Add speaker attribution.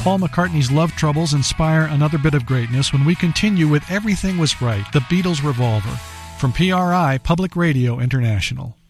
Speaker 1: Paul McCartney's love troubles inspire another bit of greatness when we continue with Everything Was Right, the Beatles Revolver, from PRI, Public Radio International.